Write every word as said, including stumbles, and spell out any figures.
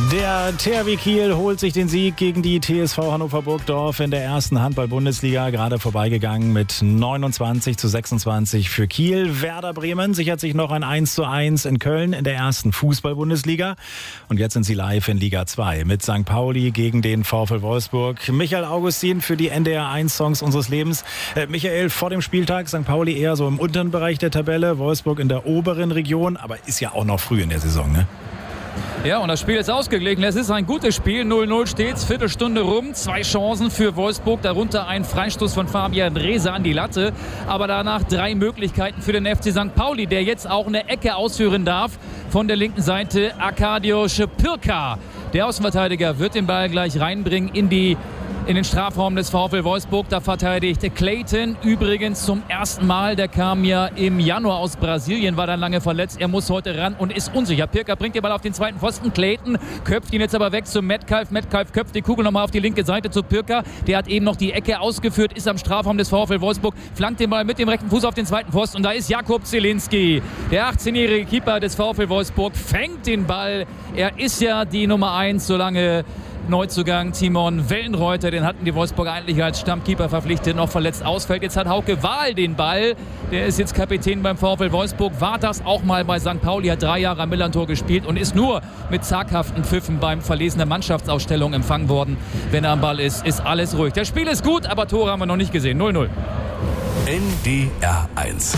Der T H W Kiel holt sich den Sieg gegen die T S V Hannover Burgdorf in der ersten Handball-Bundesliga. Gerade vorbeigegangen mit neunundzwanzig zu sechsundzwanzig für Kiel. Werder Bremen sichert sich noch ein eins zu eins in Köln in der ersten Fußball-Bundesliga. Und jetzt sind sie live in Liga zwei mit Sankt Pauli gegen den VfL Wolfsburg. Michael Augustin für die N D R eins Songs unseres Lebens. Äh, Michael, vor dem Spieltag Sankt Pauli eher so im unteren Bereich der Tabelle, Wolfsburg in der oberen Region, aber ist ja auch noch früh in der Saison, ne? Ja, und das Spiel ist ausgeglichen. Es ist ein gutes Spiel. null null steht's, Viertelstunde rum. Zwei Chancen für Wolfsburg, darunter ein Freistoß von Fabian Drese an die Latte. Aber danach drei Möglichkeiten für den F C Sankt Pauli, der jetzt auch eine Ecke ausführen darf. Von der linken Seite Arkadiusz Pirka. Der Außenverteidiger wird den Ball gleich reinbringen in die in den Strafraum des VfL Wolfsburg. Da verteidigt Clayton übrigens zum ersten Mal. Der kam ja im Januar aus Brasilien, war dann lange verletzt. Er muss heute ran und ist unsicher. Pirka bringt den Ball auf den zweiten Pfosten. Clayton köpft ihn jetzt aber weg zu Metcalf. Metcalf köpft die Kugel nochmal auf die linke Seite zu Pirka. Der hat eben noch die Ecke ausgeführt, ist am Strafraum des VfL Wolfsburg, flankt den Ball mit dem rechten Fuß auf den zweiten Pfosten. Und da ist Jakub Zielinski, der achtzehnjährige Keeper des VfL Wolfsburg, fängt den Ball. Er ist ja die Nummer eins, solange Neuzugang Timon Wellenreuter, den hatten die Wolfsburger eigentlich als Stammkeeper verpflichtet, noch verletzt ausfällt. Jetzt hat Hauke Wahl den Ball, der ist jetzt Kapitän beim VfL Wolfsburg, war das auch mal bei Sankt Pauli, hat drei Jahre am Millantor gespielt und ist nur mit zaghaften Pfiffen beim Verlesen der Mannschaftsausstellung empfangen worden. Wenn er am Ball ist, ist alles ruhig. Das Spiel ist gut, aber Tore haben wir noch nicht gesehen. null null. N D R eins